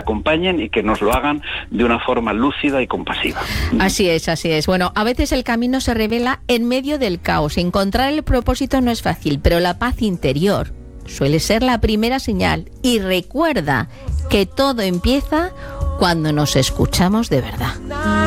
acompañen y que nos lo hagan de una forma lúcida y compasiva. Así es, así es. Bueno, a veces el camino se revela en medio del caos. Encontrar el propósito no es fácil, pero la paz interior suele ser la primera señal. Y recuerda que todo empieza cuando nos escuchamos de verdad.